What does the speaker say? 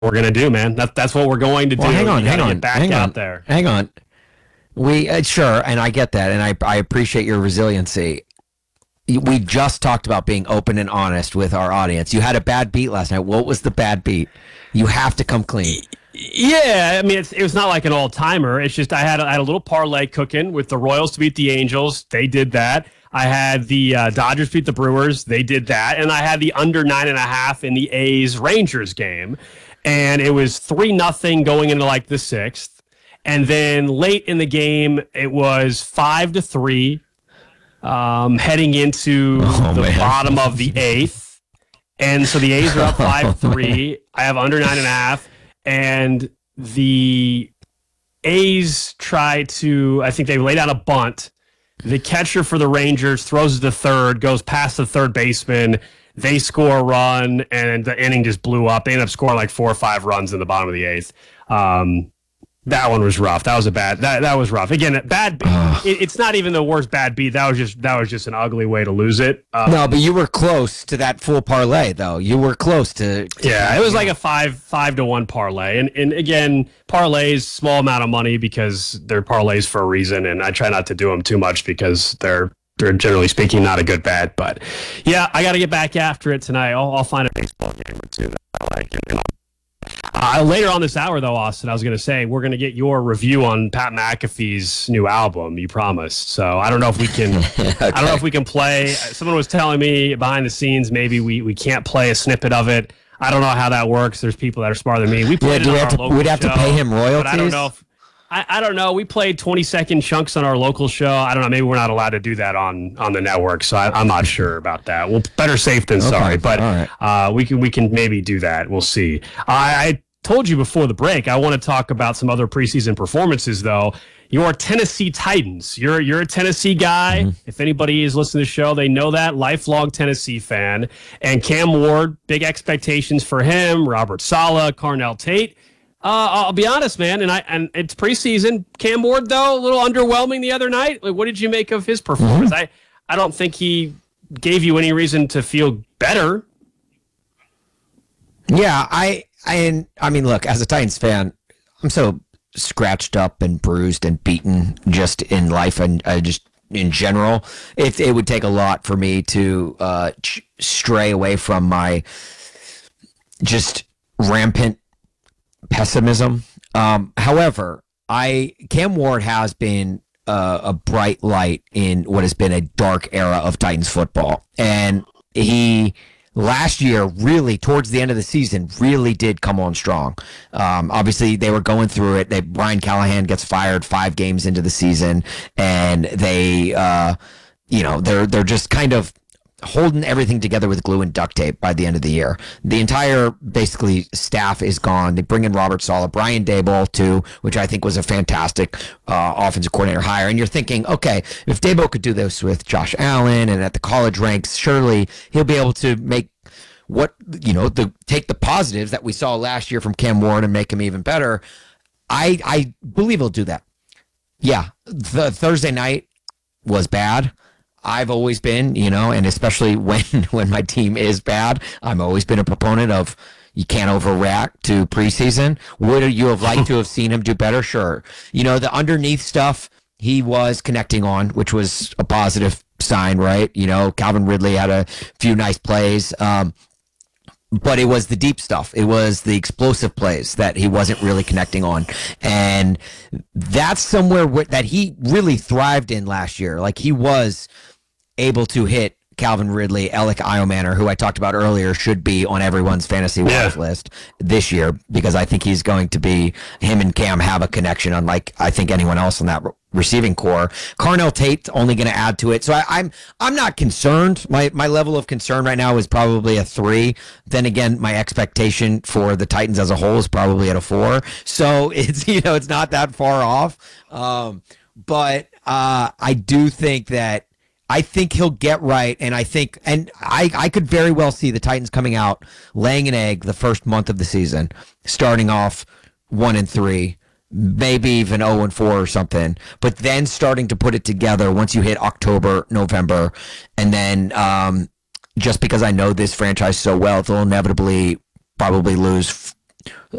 we're gonna do, man. That's what we're going to do. Well, hang on, get back out there. Hang on. We sure, and I get that, and I appreciate your resiliency. We just talked about being open and honest with our audience. You had a bad beat last night. What was the bad beat? You have to come clean. Yeah, I mean, it was not like an all-timer. It's just I had a little parlay cooking with the Royals to beat the Angels. They did that. I had the Dodgers beat the Brewers. They did that. And I had the under 9.5 in the A's-Rangers game. And it was 3-0 going into like the sixth. And then late in the game, it was 5-3 heading into the bottom of the eighth. And so the A's are up 5-3. I have under 9.5. And the A's try to, I think they lay down a bunt. The catcher for the Rangers throws it to third, goes past the third baseman. They score a run, and the inning just blew up. They ended up scoring like 4 or 5 runs in the bottom of the eighth. That one was rough. That was that was rough. Again, bad beat. It's not even the worst bad beat. That was just an ugly way to lose it. No, but you were close to that full parlay, though. You were close to yeah, it was like a 5-1 parlay. And again, parlays, small amount of money because they're parlays for a reason, and I try not to do them too much because they're generally speaking not a good bet. But yeah, I got to get back after it tonight. I'll find a baseball game or two that I like. Later on this hour, though, Austin, I was going to say we're going to get your review on Pat McAfee's new album. You promised, so I don't know if we can. Okay. I don't know if we can play. Someone was telling me behind the scenes maybe we can't play a snippet of it. I don't know how that works. There's people that are smarter than me. We played we'd have to pay him royalties. But I don't know if. I don't know. We played 20-second chunks on our local show. I don't know. Maybe we're not allowed to do that on the network, so I'm not sure about that. Well, better safe than sorry. But right. We can maybe do that. We'll see. I told you before the break I want to talk about some other preseason performances, though. Your Tennessee Titans. You're a Tennessee guy. Mm-hmm. If anybody is listening to the show, they know that. Lifelong Tennessee fan. And Cam Ward, big expectations for him. Robert Saleh, Carnell Tate. I'll be honest, man, and it's preseason. Cam Ward, though, a little underwhelming the other night. Like, what did you make of his performance? Mm-hmm. I don't think he gave you any reason to feel better. Yeah, I mean, look, as a Titans fan, I'm so scratched up and bruised and beaten just in life and just in general. It would take a lot for me to stray away from my just rampant pessimism. However, Cam Ward has been a bright light in what has been a dark era of Titans football, and he last year really towards the end of the season really did come on strong. Obviously, they were going through it. Brian Callahan gets fired 5 games into the season, and they they're just kind of holding everything together with glue and duct tape by the end of the year. The entire, basically, staff is gone. They bring in Robert Saleh, Brian Daboll, too, which I think was a fantastic offensive coordinator hire. And you're thinking, okay, if Daboll could do this with Josh Allen and at the college ranks, surely he'll be able to make take the positives that we saw last year from Cam Ward and make him even better. I believe he'll do that. Yeah, the Thursday night was bad. I've always been, and especially when my team is bad, I've always been a proponent of you can't overreact to preseason. Would you have liked to have seen him do better? Sure. The underneath stuff he was connecting on, which was a positive sign, right? Calvin Ridley had a few nice plays. But it was the deep stuff. It was the explosive plays that he wasn't really connecting on. And that's somewhere that he really thrived in last year. Like, he was able to hit Calvin Ridley, Alec Iomanner, who I talked about earlier, should be on everyone's fantasy watch list this year, because I think he's going to be, him and Cam have a connection unlike I think anyone else on that receiving core. Carnell Tate's only going to add to it. So I'm not concerned. My level of concern right now is probably a 3. Then again, my expectation for the Titans as a whole is probably at a 4. So it's, it's not that far off. But I do think that I think he'll get right, and I could very well see the Titans coming out, laying an egg the first month of the season, starting off 1-3, maybe even 0-4 or something, but then starting to put it together once you hit October, November, and then just because I know this franchise so well, they'll inevitably probably lose